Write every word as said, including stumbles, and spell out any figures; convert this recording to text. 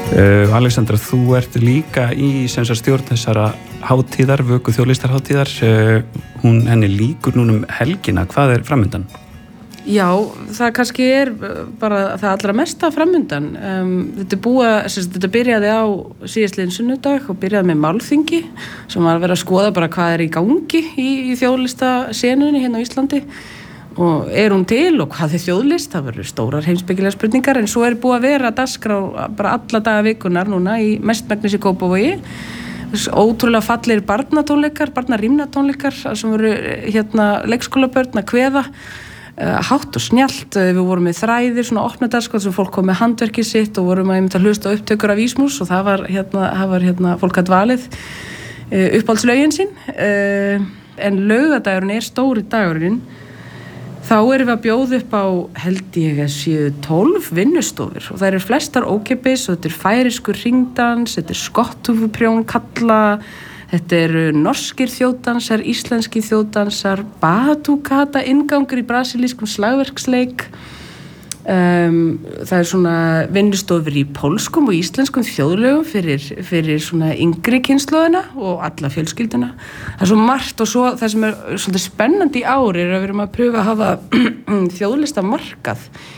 Uh, Alexandra, þú ert líka í sem sagt stjórn þessara hátíðar, vöku þjóðlistarhátíðar. Uh, hún henni líkur núna um helgina. Hvað er framundan? Já, það kannski er bara það allra mesta framundan. Um, þetta er búið, þetta byrjaði á síðastliðinn sunnudag og byrjaði með málþingi sem var að vera að skoða bara hvað er í gangi í, í þjóðlistasenunni hérna á Íslandi og er hún til og hvað er þjóðlist, það verður stórar heimspekilegar spurningar, en svo er búið að vera dagskrá bara alla daga vikunar núna í mestmegnis í Kópavogi. Ótrúlega fallegir barnatónleikar, barnarýmnatónleikar sem voru hérna leikskólabörn að kveða. Hátt og snjallt, við vorum með þræðir, svona opnadagskrá sem fólk kom með handverkið sitt og vorum að, að hlusta upptökur af Ísmús og það var hérna, það var hérna fólk að dvalið uppáhaldslögin sín, en laugardagurinn er stóri dagurinn. Þá erum við að bjóða upp á held ég að séu tólf vinnustofur og það eru flestar ókeypis og þetta er færiskur hringdans, þetta er skotthúfuprjón kalla. Þetta eru norskir þjóðdansar, íslenski þjóðdansar, batucata, inngangur í brasilískum slagverksleik. Um, það er svona vinnustofur í pólskum og íslenskum þjóðlögum fyrir, fyrir svona yngri kynslóðina og alla fjölskylduna. Það er svo margt og svo það sem er svolítið spennandi í ár er að við erum að pröfa að hafa þjóðlistamarkað